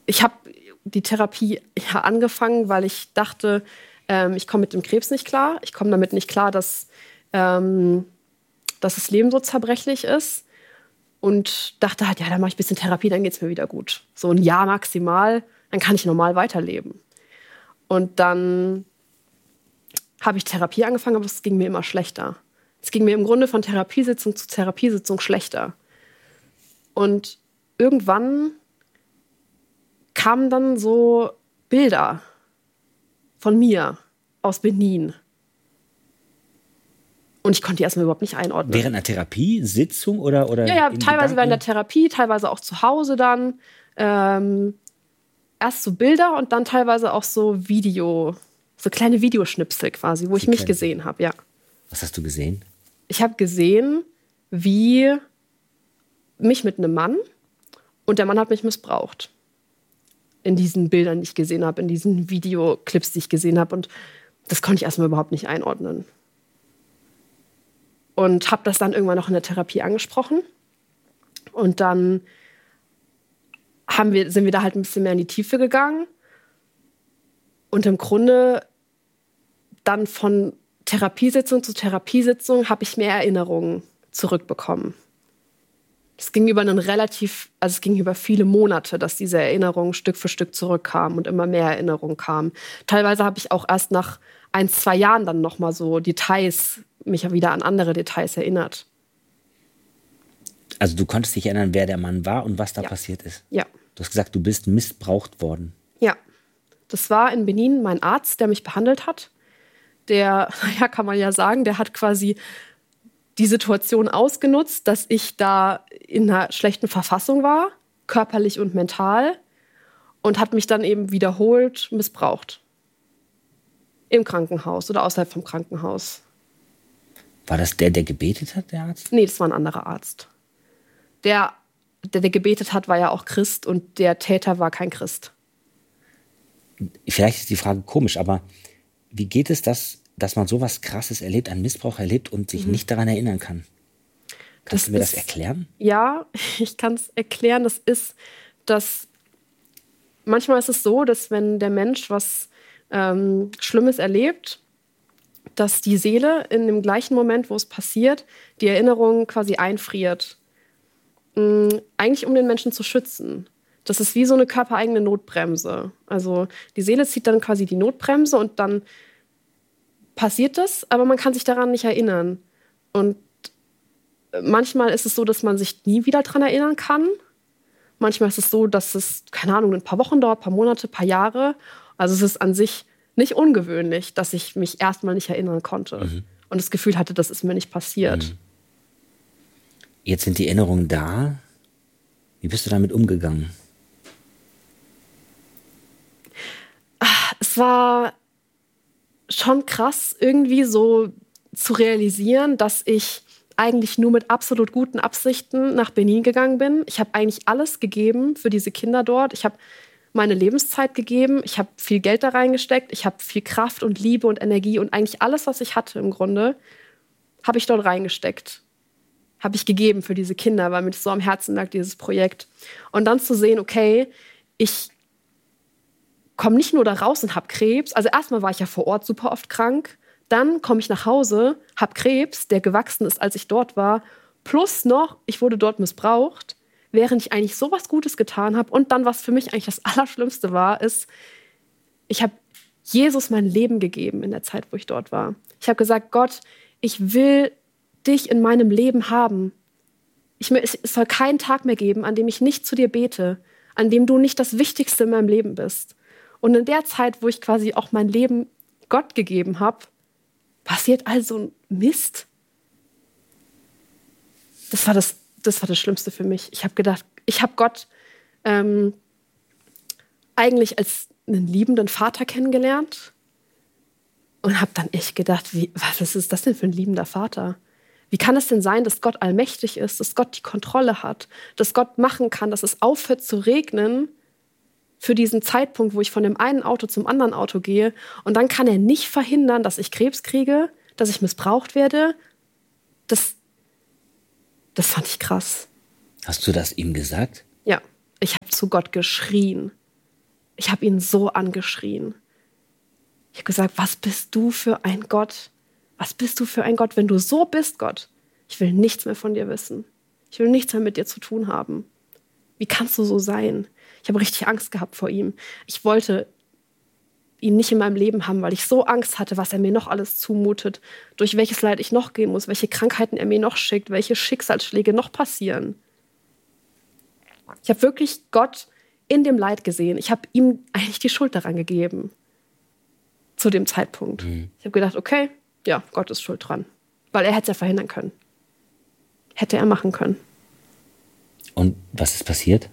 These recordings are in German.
ich habe die Therapie ja angefangen, weil ich dachte, ich komme mit dem Krebs nicht klar. Ich komme damit nicht klar, dass das Leben so zerbrechlich ist. Und dachte halt, ja, dann mache ich ein bisschen Therapie, dann geht es mir wieder gut. So ein Jahr maximal, dann kann ich normal weiterleben. Und dann habe ich Therapie angefangen, aber es ging mir immer schlechter. Es ging mir im Grunde von Therapiesitzung zu Therapiesitzung schlechter. Und irgendwann kamen dann so Bilder von mir aus Benin. Und ich konnte die erstmal überhaupt nicht einordnen. Während einer Therapiesitzung oder Ja, teilweise während der Therapie, teilweise auch zu Hause dann. Erst so Bilder und dann teilweise auch so so kleine Videoschnipsel quasi, wo ich mich gesehen habe, ja. Was hast du gesehen? Ich habe gesehen, wie mich mit einem Mann und der Mann hat mich missbraucht. In diesen Bildern, die ich gesehen habe, in diesen Videoclips, die ich gesehen habe. Und das konnte ich erstmal überhaupt nicht einordnen. Und habe das dann irgendwann noch in der Therapie angesprochen. Und dann sind wir da halt ein bisschen mehr in die Tiefe gegangen. Und im Grunde dann von Therapiesitzung zu Therapiesitzung habe ich mehr Erinnerungen zurückbekommen. Es ging es ging über viele Monate, dass diese Erinnerungen Stück für Stück zurückkamen und immer mehr Erinnerungen kamen. Teilweise habe ich auch erst nach 1-2 Jahren dann nochmal so mich wieder an andere Details erinnert. Also du konntest dich erinnern, wer der Mann war und was da passiert ist? Ja. Du hast gesagt, du bist missbraucht worden. Ja. Das war in Benin mein Arzt, der mich behandelt hat. Kann man ja sagen, der hat quasi die Situation ausgenutzt, dass ich da in einer schlechten Verfassung war, körperlich und mental, und hat mich dann eben wiederholt missbraucht. Im Krankenhaus oder außerhalb vom Krankenhaus. War das der gebetet hat, der Arzt? Nee, das war ein anderer Arzt. Der gebetet hat, war ja auch Christ und der Täter war kein Christ. Vielleicht ist die Frage komisch, aber wie geht es, dass man sowas Krasses erlebt, einen Missbrauch erlebt und sich nicht daran erinnern kann? Kannst du mir das erklären? Ja, ich kann es erklären. Manchmal ist es so, dass wenn der Mensch was Schlimmes erlebt, dass die Seele in dem gleichen Moment, wo es passiert, die Erinnerung quasi einfriert. Eigentlich um den Menschen zu schützen. Das ist wie so eine körpereigene Notbremse. Also die Seele zieht dann quasi die Notbremse und dann passiert das, aber man kann sich daran nicht erinnern. Und manchmal ist es so, dass man sich nie wieder daran erinnern kann. Manchmal ist es so, dass es, keine Ahnung, ein paar Wochen dauert, ein paar Monate, ein paar Jahre. Also es ist an sich nicht ungewöhnlich, dass ich mich erstmal nicht erinnern konnte. Und das Gefühl hatte, das ist mir nicht passiert. Jetzt sind die Erinnerungen da. Wie bist du damit umgegangen? Es war schon krass, irgendwie so zu realisieren, dass ich eigentlich nur mit absolut guten Absichten nach Benin gegangen bin. Ich habe eigentlich alles gegeben für diese Kinder dort. Ich habe meine Lebenszeit gegeben. Ich habe viel Geld da reingesteckt. Ich habe viel Kraft und Liebe und Energie und eigentlich alles, was ich hatte im Grunde, habe ich dort reingesteckt. Habe ich gegeben für diese Kinder, weil mir das so am Herzen lag, dieses Projekt. Und dann zu sehen, okay, ich komme nicht nur da raus und habe Krebs. Also erstmal war ich ja vor Ort super oft krank. Dann komme ich nach Hause, habe Krebs, der gewachsen ist, als ich dort war. Plus noch, ich wurde dort missbraucht, während ich eigentlich sowas Gutes getan habe. Und dann, was für mich eigentlich das Allerschlimmste war, ist, ich habe Jesus mein Leben gegeben in der Zeit, wo ich dort war. Ich habe gesagt, Gott, ich will dich in meinem Leben haben. Es soll keinen Tag mehr geben, an dem ich nicht zu dir bete, an dem du nicht das Wichtigste in meinem Leben bist. Und in der Zeit, wo ich quasi auch mein Leben Gott gegeben habe, passiert also ein Mist. Das war das Schlimmste für mich. Ich habe gedacht, ich habe Gott eigentlich als einen liebenden Vater kennengelernt und habe dann echt gedacht, was ist das denn für ein liebender Vater? Wie kann es denn sein, dass Gott allmächtig ist, dass Gott die Kontrolle hat, dass Gott machen kann, dass es aufhört zu regnen für diesen Zeitpunkt, wo ich von dem einen Auto zum anderen Auto gehe und dann kann er nicht verhindern, dass ich Krebs kriege, dass ich missbraucht werde. Das fand ich krass. Hast du das ihm gesagt? Ja, ich habe zu Gott geschrien. Ich habe ihn so angeschrien. Ich habe gesagt, was bist du für ein Gott? Was bist du für ein Gott, wenn du so bist, Gott? Ich will nichts mehr von dir wissen. Ich will nichts mehr mit dir zu tun haben. Wie kannst du so sein? Ich habe richtig Angst gehabt vor ihm. Ich wollte ihn nicht in meinem Leben haben, weil ich so Angst hatte, was er mir noch alles zumutet, durch welches Leid ich noch gehen muss, welche Krankheiten er mir noch schickt, welche Schicksalsschläge noch passieren. Ich habe wirklich Gott in dem Leid gesehen. Ich habe ihm eigentlich die Schuld daran gegeben. Zu dem Zeitpunkt. Ich habe gedacht, okay, ja, Gott ist schuld dran. Weil er hätte es ja verhindern können. Hätte er machen können. Und was ist passiert?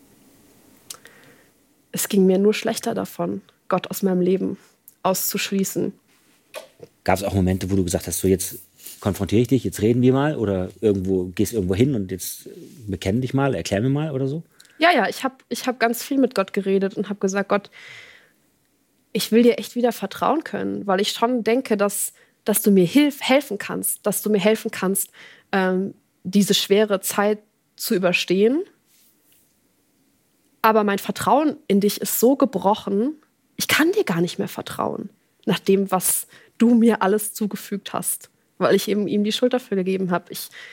Es ging mir nur schlechter davon, Gott aus meinem Leben auszuschließen. Gab es auch Momente, wo du gesagt hast, so jetzt konfrontiere ich dich, jetzt reden wir mal oder gehst irgendwo hin und jetzt bekenn dich mal, erklär mir mal oder so? Ja, ich hab ganz viel mit Gott geredet und habe gesagt, Gott, ich will dir echt wieder vertrauen können, weil ich schon denke, dass du mir helfen kannst, diese schwere Zeit zu überstehen. Aber mein Vertrauen in dich ist so gebrochen, ich kann dir gar nicht mehr vertrauen, nach dem, was du mir alles zugefügt hast, weil ich eben ihm die Schuld dafür gegeben habe.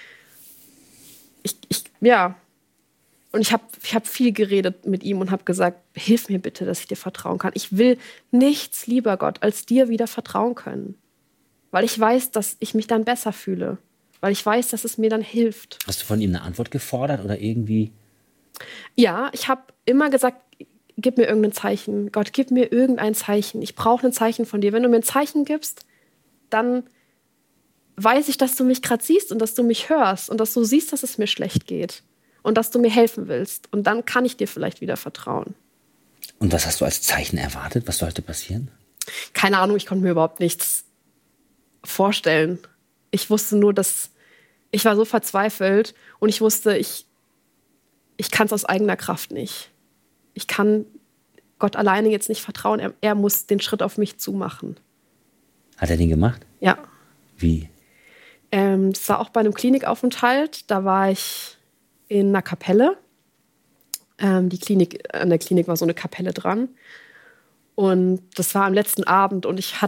Und ich hab viel geredet mit ihm und habe gesagt, hilf mir bitte, dass ich dir vertrauen kann. Ich will nichts lieber, Gott, als dir wieder vertrauen können. Weil ich weiß, dass ich mich dann besser fühle. Weil ich weiß, dass es mir dann hilft. Hast du von ihm eine Antwort gefordert oder irgendwie? Ja, ich habe immer gesagt, gib mir irgendein Zeichen. Gott, gib mir irgendein Zeichen. Ich brauche ein Zeichen von dir. Wenn du mir ein Zeichen gibst, dann weiß ich, dass du mich gerade siehst und dass du mich hörst und dass du siehst, dass es mir schlecht geht und dass du mir helfen willst. Und dann kann ich dir vielleicht wieder vertrauen. Und was hast du als Zeichen erwartet? Was sollte passieren? Keine Ahnung, ich konnte mir überhaupt nichts vorstellen. Ich wusste nur, dass ich war so verzweifelt und ich wusste, ich kann es aus eigener Kraft nicht. Ich kann Gott alleine jetzt nicht vertrauen. Er muss den Schritt auf mich zumachen. Hat er den gemacht? Ja. Wie? Das war auch bei einem Klinikaufenthalt. Da war ich in einer Kapelle. An der Klinik war so eine Kapelle dran. Und das war am letzten Abend und ich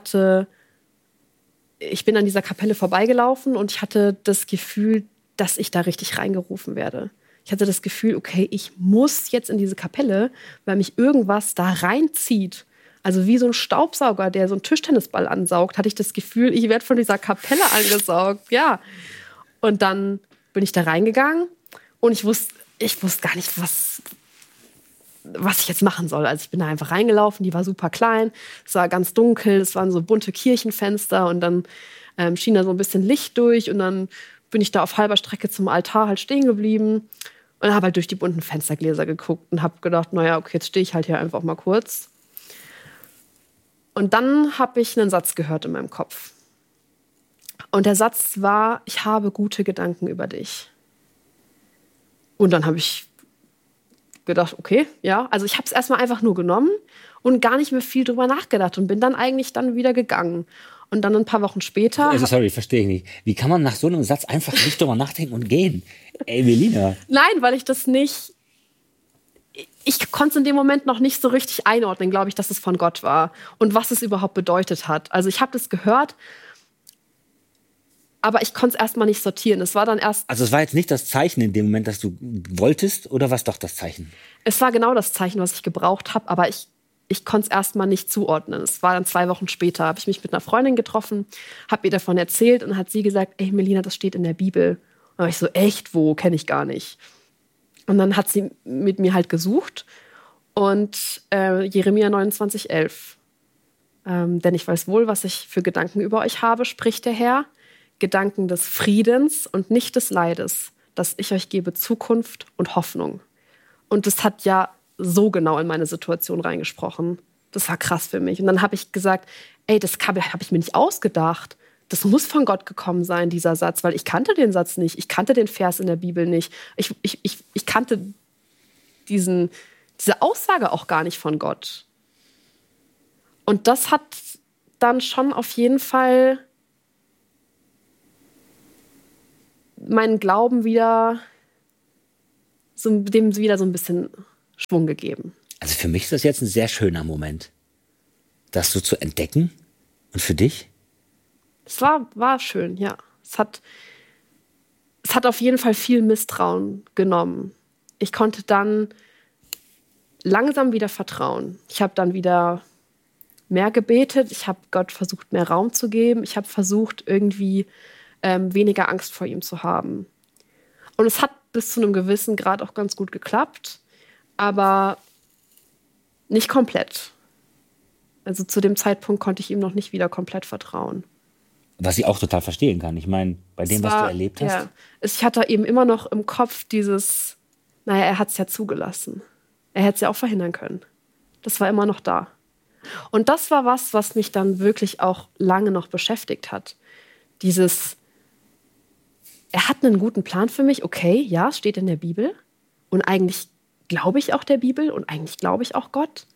bin an dieser Kapelle vorbeigelaufen und ich hatte das Gefühl, dass ich da richtig reingerufen werde. Ich hatte das Gefühl, okay, ich muss jetzt in diese Kapelle, weil mich irgendwas da reinzieht. Also wie so ein Staubsauger, der so einen Tischtennisball ansaugt, hatte ich das Gefühl, ich werde von dieser Kapelle angesaugt. Ja. Und dann bin ich da reingegangen und ich wusste gar nicht, was ich jetzt machen soll. Also ich bin da einfach reingelaufen, die war super klein, es war ganz dunkel, es waren so bunte Kirchenfenster und dann schien da so ein bisschen Licht durch und dann bin ich da auf halber Strecke zum Altar halt stehen geblieben und habe halt durch die bunten Fenstergläser geguckt und habe gedacht, naja, okay, jetzt stehe ich halt hier einfach mal kurz. Und dann habe ich einen Satz gehört in meinem Kopf. Und der Satz war, ich habe gute Gedanken über dich. Und dann habe ich gedacht, okay, ja. Also ich habe es erstmal einfach nur genommen und gar nicht mehr viel drüber nachgedacht und bin dann eigentlich dann wieder gegangen. Und dann ein paar Wochen später... Also sorry, verstehe ich nicht. Wie kann man nach so einem Satz einfach nicht drüber nachdenken und gehen? Ey, Melina. Nein, weil ich das nicht... Ich konnte es in dem Moment noch nicht so richtig einordnen, glaube ich, dass es von Gott war und was es überhaupt bedeutet hat. Also ich habe das gehört, aber ich konnte es erstmal nicht sortieren. Es war dann erst... Also es war jetzt nicht das Zeichen in dem Moment, das du wolltest, oder war es doch das Zeichen? Es war genau das Zeichen, was ich gebraucht habe, aber ich konnte es erstmal nicht zuordnen. Es war dann 2 Wochen später, habe ich mich mit einer Freundin getroffen, habe ihr davon erzählt und hat sie gesagt, ey Melina, das steht in der Bibel. Und dann war ich so, echt, wo? Kenne ich gar nicht. Und dann hat sie mit mir halt gesucht und Jeremia 29,11. Denn ich weiß wohl, was ich für Gedanken über euch habe, spricht der Herr. Gedanken des Friedens und nicht des Leides, dass ich euch gebe Zukunft und Hoffnung. Und das hat ja so genau in meine Situation reingesprochen. Das war krass für mich. Und dann habe ich gesagt, ey, das habe ich mir nicht ausgedacht. Das muss von Gott gekommen sein, dieser Satz, weil ich kannte den Satz nicht. Ich kannte den Vers in der Bibel nicht. Ich kannte diese Aussage auch gar nicht von Gott. Und das hat dann schon auf jeden Fall meinen Glauben wieder so ein bisschen Schwung gegeben. Also für mich ist das jetzt ein sehr schöner Moment, das so zu entdecken. Und für dich? Es war schön, ja. Es hat auf jeden Fall viel Misstrauen genommen. Ich konnte dann langsam wieder vertrauen. Ich habe dann wieder mehr gebetet. Ich habe Gott versucht, mehr Raum zu geben. Ich habe versucht, irgendwie weniger Angst vor ihm zu haben. Und es hat bis zu einem gewissen Grad auch ganz gut geklappt, aber nicht komplett. Also zu dem Zeitpunkt konnte ich ihm noch nicht wieder komplett vertrauen. Was ich auch total verstehen kann. Ich meine, bei dem, was du erlebt hast. Ja, ich hatte eben immer noch im Kopf dieses, naja, er hat es ja zugelassen. Er hätte es ja auch verhindern können. Das war immer noch da. Und das war was mich dann wirklich auch lange noch beschäftigt hat. Dieses, er hat einen guten Plan für mich, okay, ja, es steht in der Bibel. Und eigentlich glaube ich auch der Bibel und eigentlich glaube ich auch Gott.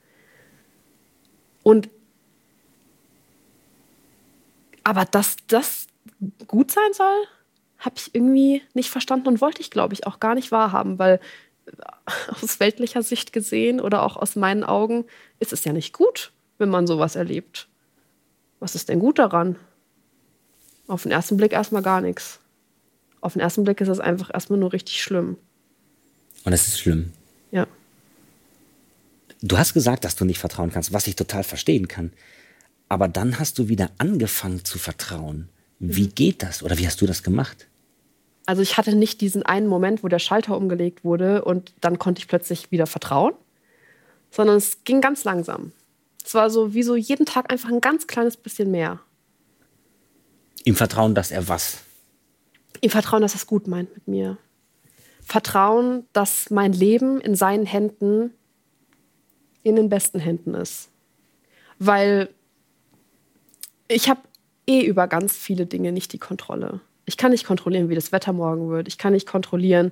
Aber dass das gut sein soll, habe ich irgendwie nicht verstanden und wollte ich, glaube ich, auch gar nicht wahrhaben, weil aus weltlicher Sicht gesehen oder auch aus meinen Augen ist es ja nicht gut, wenn man sowas erlebt. Was ist denn gut daran? Auf den ersten Blick erstmal gar nichts. Auf den ersten Blick ist es einfach erstmal nur richtig schlimm. Und es ist schlimm. Ja. Du hast gesagt, dass du nicht vertrauen kannst, was ich total verstehen kann. Aber dann hast du wieder angefangen zu vertrauen. Wie geht das? Oder wie hast du das gemacht? Also ich hatte nicht diesen einen Moment, wo der Schalter umgelegt wurde und dann konnte ich plötzlich wieder vertrauen, sondern es ging ganz langsam. Es war so wie so jeden Tag einfach ein ganz kleines bisschen mehr. Ihm vertrauen, dass er was? Ihm vertrauen, dass er es gut meint mit mir. Vertrauen, dass mein Leben in seinen Händen in den besten Händen ist. Weil ich habe über ganz viele Dinge nicht die Kontrolle. Ich kann nicht kontrollieren, wie das Wetter morgen wird. Ich kann nicht kontrollieren,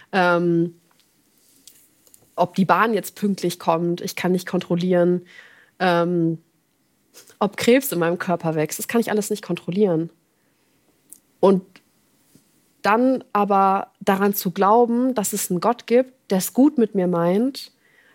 ob die Bahn jetzt pünktlich kommt. Ich kann nicht kontrollieren, ob Krebs in meinem Körper wächst. Das kann ich alles nicht kontrollieren. Und dann aber daran zu glauben, dass es einen Gott gibt, der es gut mit mir meint,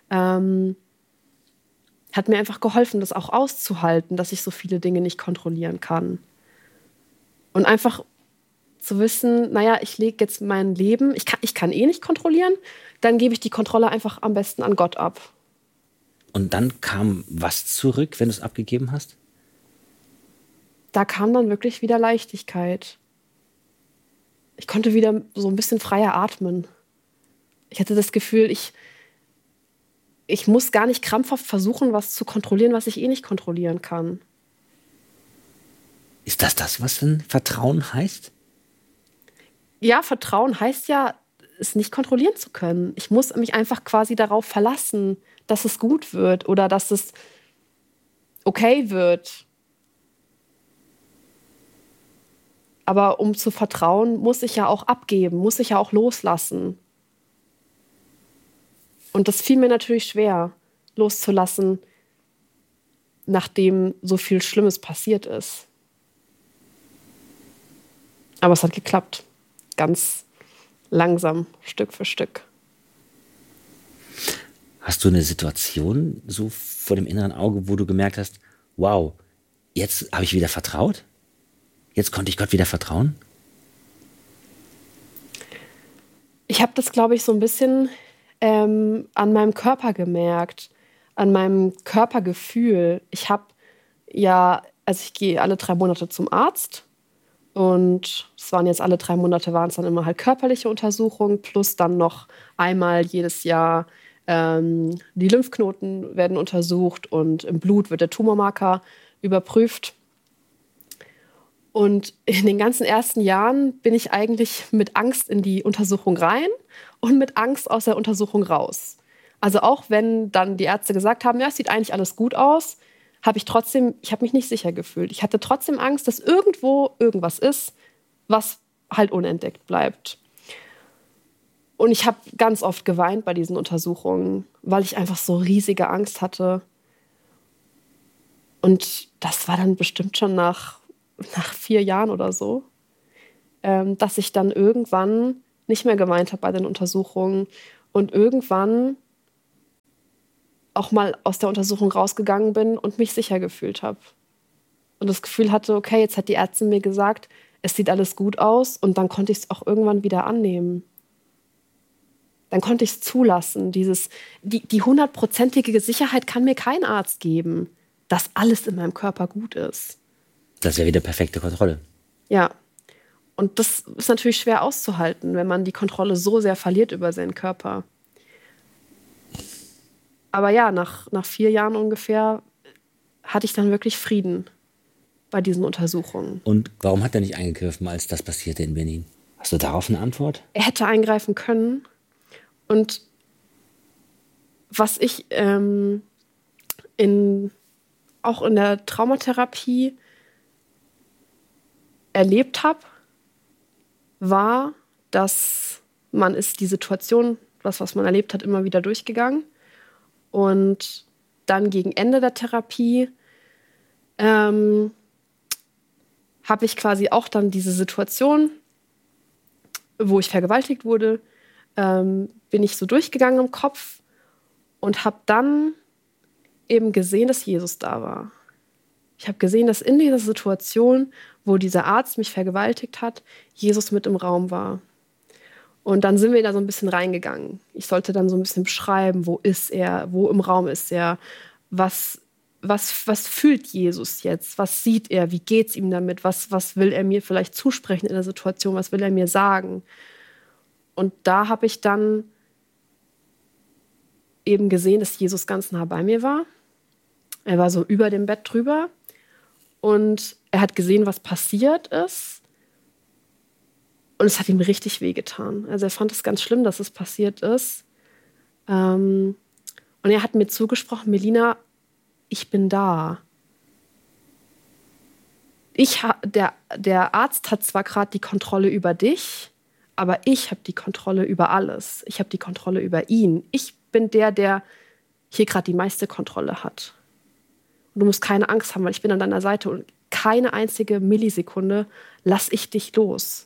hat mir einfach geholfen, das auch auszuhalten, dass ich so viele Dinge nicht kontrollieren kann. Und einfach zu wissen, naja, ich lege jetzt mein Leben, ich kann eh nicht kontrollieren, dann gebe ich die Kontrolle einfach am besten an Gott ab. Und dann kam was zurück, wenn du es abgegeben hast? Da kam dann wirklich wieder Leichtigkeit. Ich konnte wieder so ein bisschen freier atmen. Ich hatte das Gefühl, ich muss gar nicht krampfhaft versuchen, was zu kontrollieren, was ich eh nicht kontrollieren kann. Ist das, was denn Vertrauen heißt? Ja, Vertrauen heißt ja, es nicht kontrollieren zu können. Ich muss mich einfach quasi darauf verlassen, dass es gut wird oder dass es okay wird. Aber um zu vertrauen, muss ich ja auch abgeben, muss ich ja auch loslassen. Und das fiel mir natürlich schwer, loszulassen, nachdem so viel Schlimmes passiert ist. Aber es hat geklappt. Ganz langsam, Stück für Stück. Hast du eine Situation so vor dem inneren Auge, wo du gemerkt hast, wow, jetzt habe ich wieder vertraut? Jetzt konnte ich Gott wieder vertrauen? Ich habe das, glaube ich, so ein bisschen an meinem Körper gemerkt, an meinem Körpergefühl. Ich gehe alle 3 Monate zum Arzt und es waren jetzt alle 3 Monate, waren es dann immer halt körperliche Untersuchungen plus dann noch einmal jedes Jahr die Lymphknoten werden untersucht und im Blut wird der Tumormarker überprüft. Und in den ganzen ersten Jahren bin ich eigentlich mit Angst in die Untersuchung rein und mit Angst aus der Untersuchung raus. Also auch wenn dann die Ärzte gesagt haben, ja, es sieht eigentlich alles gut aus, habe ich mich nicht sicher gefühlt. Ich hatte trotzdem Angst, dass irgendwo irgendwas ist, was halt unentdeckt bleibt. Und ich habe ganz oft geweint bei diesen Untersuchungen, weil ich einfach so riesige Angst hatte. Und das war dann bestimmt schon nach 4 Jahren oder so, dass ich dann irgendwann nicht mehr geweint habe bei den Untersuchungen und irgendwann auch mal aus der Untersuchung rausgegangen bin und mich sicher gefühlt habe. Und das Gefühl hatte, okay, jetzt hat die Ärztin mir gesagt, es sieht alles gut aus, und dann konnte ich es auch irgendwann wieder annehmen. Dann konnte ich es zulassen. Die 100%ige Sicherheit kann mir kein Arzt geben, dass alles in meinem Körper gut ist. Das wäre wieder perfekte Kontrolle. Ja. Und das ist natürlich schwer auszuhalten, wenn man die Kontrolle so sehr verliert über seinen Körper. Aber ja, nach 4 Jahren ungefähr hatte ich dann wirklich Frieden bei diesen Untersuchungen. Und warum hat er nicht eingegriffen, als das passierte in Benin? Hast du darauf eine Antwort? Er hätte eingreifen können. Und was ich auch in der Traumatherapie erlebt habe, war, dass man ist die Situation, was man erlebt hat, immer wieder durchgegangen. Und dann gegen Ende der Therapie habe ich quasi auch dann diese Situation, wo ich vergewaltigt wurde, bin ich so durchgegangen im Kopf und habe dann eben gesehen, dass Jesus da war. Ich habe gesehen, dass in dieser Situation, wo dieser Arzt mich vergewaltigt hat, Jesus mit im Raum war. Und dann sind wir da so ein bisschen reingegangen. Ich sollte dann so ein bisschen beschreiben, wo ist er, wo im Raum ist er, was fühlt Jesus jetzt, was sieht er, wie geht es ihm damit, was will er mir vielleicht zusprechen in der Situation, was will er mir sagen. Und da habe ich dann eben gesehen, dass Jesus ganz nah bei mir war. Er war so über dem Bett drüber und er hat gesehen, was passiert ist. Und es hat ihm richtig wehgetan. Also er fand es ganz schlimm, dass es passiert ist. Und er hat mir zugesprochen, Melina, ich bin da. Der Arzt hat zwar gerade die Kontrolle über dich, aber ich habe die Kontrolle über alles. Ich habe die Kontrolle über ihn. Ich bin der hier gerade die meiste Kontrolle hat. Und du musst keine Angst haben, weil ich bin an deiner Seite und keine einzige Millisekunde lasse ich dich los.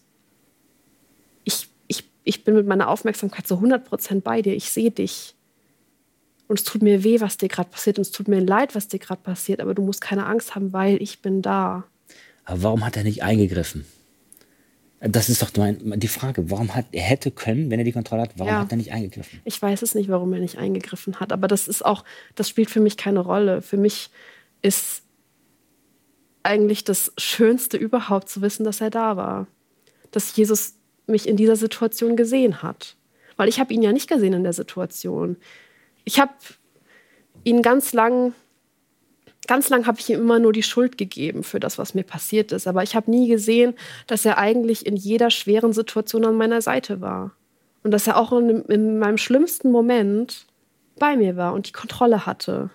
Ich bin mit meiner Aufmerksamkeit so 100% bei dir. Ich sehe dich. Und es tut mir weh, was dir gerade passiert. Und es tut mir leid, was dir gerade passiert. Aber du musst keine Angst haben, weil ich bin da. Aber warum hat er nicht eingegriffen? Das ist doch die Frage. Er hätte können, wenn er die Kontrolle hat, warum hat er nicht eingegriffen? Ich weiß es nicht, warum er nicht eingegriffen hat. Aber das spielt für mich keine Rolle. Für mich ist eigentlich das Schönste überhaupt zu wissen, dass er da war. Dass Jesus mich in dieser Situation gesehen hat. Weil ich habe ihn ja nicht gesehen in der Situation. Ich habe ihn ganz lang habe ich ihm immer nur die Schuld gegeben für das, was mir passiert ist. Aber ich habe nie gesehen, dass er eigentlich in jeder schweren Situation an meiner Seite war. Und dass er auch in meinem schlimmsten Moment bei mir war und die Kontrolle hatte.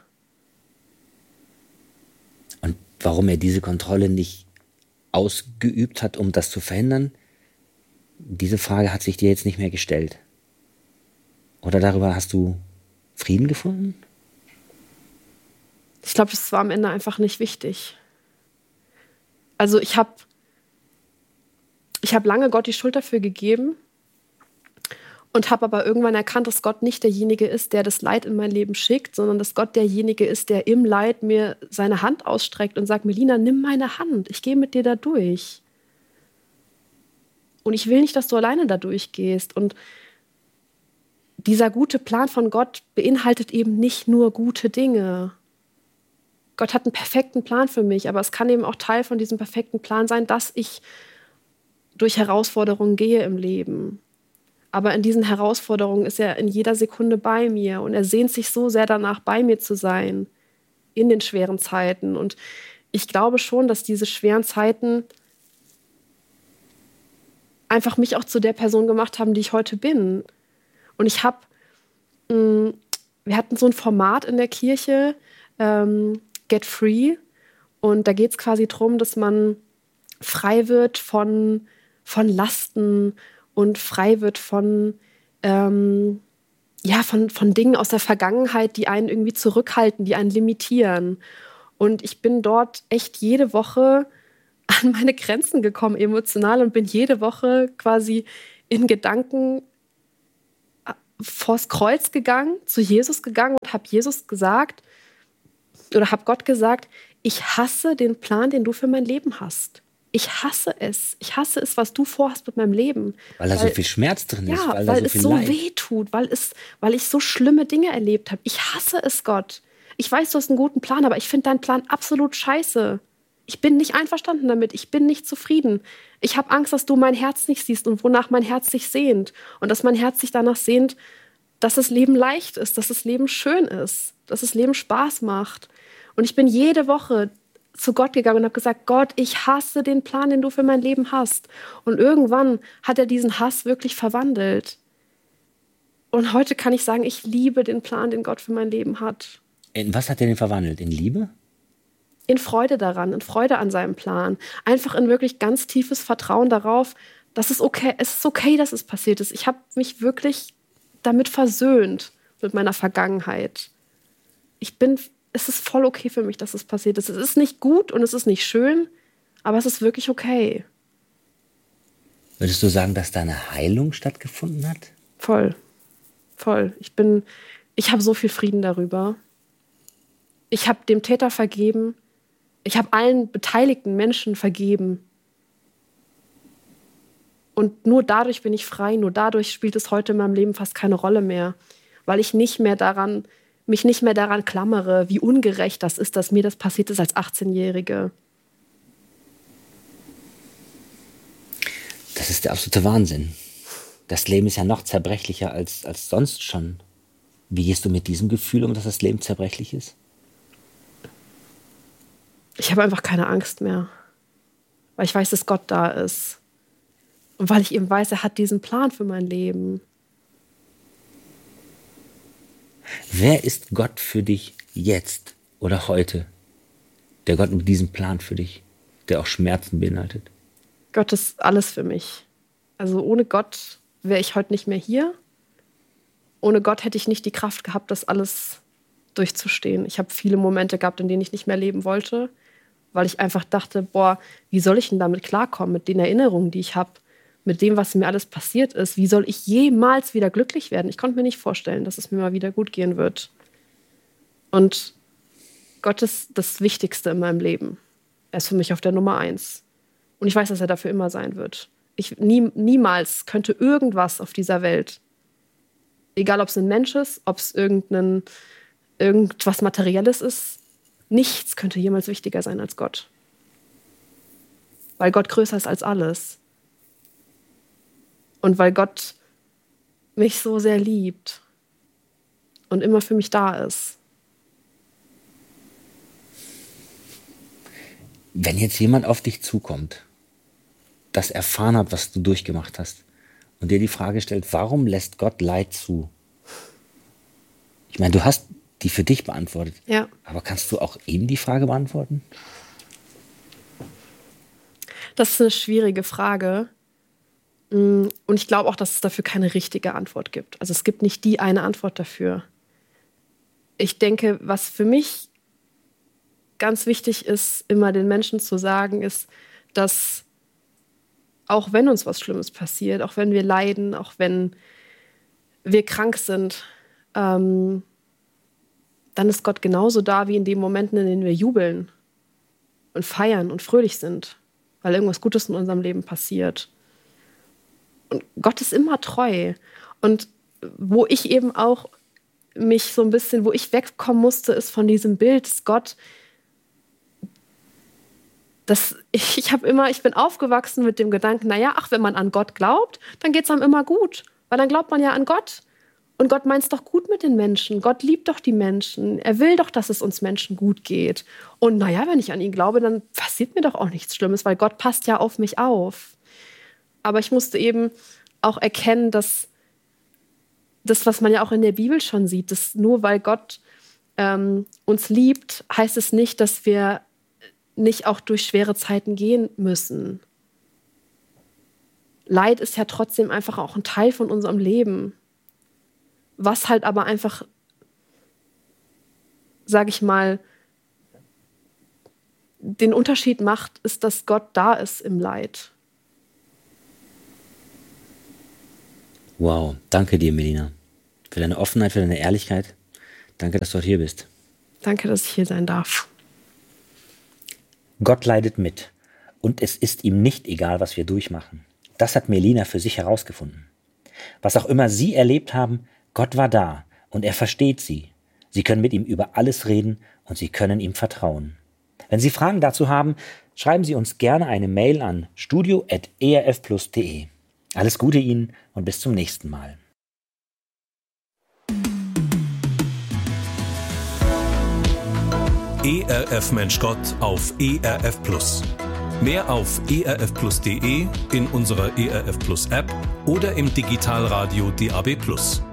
Und warum er diese Kontrolle nicht ausgeübt hat, um das zu verhindern, diese Frage hat sich dir jetzt nicht mehr gestellt. Oder darüber hast du Frieden gefunden? Ich glaube, das war am Ende einfach nicht wichtig. Also ich habe lange Gott die Schuld dafür gegeben und habe aber irgendwann erkannt, dass Gott nicht derjenige ist, der das Leid in mein Leben schickt, sondern dass Gott derjenige ist, der im Leid mir seine Hand ausstreckt und sagt, Melina, nimm meine Hand, ich gehe mit dir da durch. Und ich will nicht, dass du alleine da durchgehst. Und dieser gute Plan von Gott beinhaltet eben nicht nur gute Dinge. Gott hat einen perfekten Plan für mich, aber es kann eben auch Teil von diesem perfekten Plan sein, dass ich durch Herausforderungen gehe im Leben. Aber in diesen Herausforderungen ist er in jeder Sekunde bei mir und er sehnt sich so sehr danach, bei mir zu sein in den schweren Zeiten. Und ich glaube schon, dass diese schweren Zeiten einfach mich auch zu der Person gemacht haben, die ich heute bin. Und wir hatten so ein Format in der Kirche, Get Free. Und da geht es quasi darum, dass man frei wird von Lasten und frei wird von Dingen aus der Vergangenheit, die einen irgendwie zurückhalten, die einen limitieren. Und ich bin dort echt jede Woche an meine Grenzen gekommen, emotional, und bin jede Woche quasi in Gedanken vors Kreuz gegangen, zu Jesus gegangen und habe Jesus gesagt oder habe Gott gesagt, ich hasse den Plan, den du für mein Leben hast. Ich hasse es. Ich hasse es, was du vorhast mit meinem Leben. Weil da so viel Schmerz drin ist, Ja, weil da weil so es viel so Leid. weh tut, weil ich so schlimme Dinge erlebt habe. Ich hasse es, Gott. Ich weiß, du hast einen guten Plan, aber ich finde deinen Plan absolut scheiße. Ich bin nicht einverstanden damit. Ich bin nicht zufrieden. Ich habe Angst, dass du mein Herz nicht siehst und wonach mein Herz sich sehnt. Und dass mein Herz sich danach sehnt, dass das Leben leicht ist, dass das Leben schön ist, dass das Leben Spaß macht. Und ich bin jede Woche zu Gott gegangen und habe gesagt, Gott, ich hasse den Plan, den du für mein Leben hast. Und irgendwann hat er diesen Hass wirklich verwandelt. Und heute kann ich sagen, ich liebe den Plan, den Gott für mein Leben hat. In was hat er den verwandelt? In Liebe? In Freude daran, in Freude an seinem Plan. Einfach in wirklich ganz tiefes Vertrauen darauf, dass es ist okay, dass es passiert ist. Ich habe mich wirklich damit versöhnt, mit meiner Vergangenheit. Es ist voll okay für mich, dass es passiert ist. Es ist nicht gut und es ist nicht schön, aber es ist wirklich okay. Würdest du sagen, dass da eine Heilung stattgefunden hat? Voll. Voll. Ich habe so viel Frieden darüber. Ich habe dem Täter vergeben. Ich habe allen beteiligten Menschen vergeben. Und nur dadurch bin ich frei. Nur dadurch spielt es heute in meinem Leben fast keine Rolle mehr. Weil ich mich nicht mehr daran klammere, wie ungerecht das ist, dass mir das passiert ist als 18-Jährige. Das ist der absolute Wahnsinn. Das Leben ist ja noch zerbrechlicher als sonst schon. Wie gehst du mit diesem Gefühl um, dass das Leben zerbrechlich ist? Ich habe einfach keine Angst mehr. Weil ich weiß, dass Gott da ist. Und weil ich eben weiß, er hat diesen Plan für mein Leben. Wer ist Gott für dich jetzt oder heute? Der Gott mit diesem Plan für dich, der auch Schmerzen beinhaltet. Gott ist alles für mich. Also ohne Gott wäre ich heute nicht mehr hier. Ohne Gott hätte ich nicht die Kraft gehabt, das alles durchzustehen. Ich habe viele Momente gehabt, in denen ich nicht mehr leben wollte, weil ich einfach dachte, boah, wie soll ich denn damit klarkommen, mit den Erinnerungen, die ich habe, mit dem, was mir alles passiert ist. Wie soll ich jemals wieder glücklich werden? Ich konnte mir nicht vorstellen, dass es mir mal wieder gut gehen wird. Und Gott ist das Wichtigste in meinem Leben. Er ist für mich auf der Nummer 1. Und ich weiß, dass er dafür immer sein wird. Niemals könnte irgendwas auf dieser Welt, egal ob es ein Mensch ist, ob es irgendwas Materielles ist, nichts könnte jemals wichtiger sein als Gott. Weil Gott größer ist als alles. Und weil Gott mich so sehr liebt und immer für mich da ist. Wenn jetzt jemand auf dich zukommt, das erfahren hat, was du durchgemacht hast, und dir die Frage stellt, warum lässt Gott Leid zu? Ich meine, du hast die für dich beantwortet. Ja. Aber kannst du auch ihm die Frage beantworten? Das ist eine schwierige Frage. Und ich glaube auch, dass es dafür keine richtige Antwort gibt. Also es gibt nicht die eine Antwort dafür. Ich denke, was für mich ganz wichtig ist, immer den Menschen zu sagen, ist, dass auch wenn uns was Schlimmes passiert, auch wenn wir leiden, auch wenn wir krank sind, dann ist Gott genauso da wie in den Momenten, in denen wir jubeln und feiern und fröhlich sind, weil irgendwas Gutes in unserem Leben passiert. Und Gott ist immer treu. Und wo ich eben auch mich so ein bisschen, wo ich wegkommen musste, ist von diesem Bild, dass Gott, ich bin aufgewachsen mit dem Gedanken, naja, wenn man an Gott glaubt, dann geht es einem immer gut. Weil dann glaubt man ja an Gott. Und Gott meint es doch gut mit den Menschen. Gott liebt doch die Menschen. Er will doch, dass es uns Menschen gut geht. Und naja, wenn ich an ihn glaube, dann passiert mir doch auch nichts Schlimmes, weil Gott passt ja auf mich auf. Aber ich musste eben auch erkennen, dass das, was man ja auch in der Bibel schon sieht, dass nur weil Gott uns liebt, heißt es nicht, dass wir nicht auch durch schwere Zeiten gehen müssen. Leid ist ja trotzdem einfach auch ein Teil von unserem Leben. Was halt aber einfach, sage ich mal, den Unterschied macht, ist, dass Gott da ist im Leid. Wow, danke dir, Melina. für deine Offenheit, für deine Ehrlichkeit. Danke, dass du heute hier bist. Danke, dass ich hier sein darf. Gott leidet mit und es ist ihm nicht egal, was wir durchmachen. Das hat Melina für sich herausgefunden. Was auch immer Sie erlebt haben, Gott war da und er versteht Sie. Sie können mit ihm über alles reden und Sie können ihm vertrauen. Wenn Sie Fragen dazu haben, schreiben Sie uns gerne eine Mail an studio@erfplus.de. Alles Gute Ihnen und bis zum nächsten Mal. ERF Mensch Gott auf ERF Plus. Mehr auf erfplus.de, in unserer ERF Plus App oder im Digitalradio DAB+.